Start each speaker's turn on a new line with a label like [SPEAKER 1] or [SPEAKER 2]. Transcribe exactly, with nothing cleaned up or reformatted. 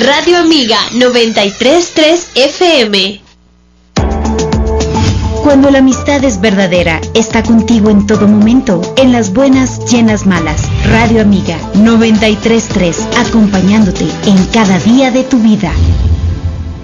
[SPEAKER 1] Radio Amiga noventa y tres punto tres F M.
[SPEAKER 2] Cuando la amistad es verdadera, está contigo en todo momento, en las buenas y en las malas. Radio Amiga noventa y tres punto tres, acompañándote en cada día de tu vida.